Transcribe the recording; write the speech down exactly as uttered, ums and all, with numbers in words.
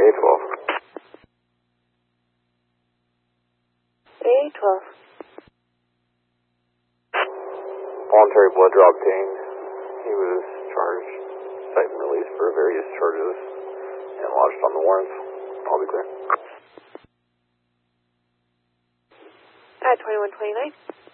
A twelve. A twelve. Voluntary blood draw obtained. He was charged, cite and released for various charges, and lodged on the warrants. I'll be clear. At twenty-one twenty-nine.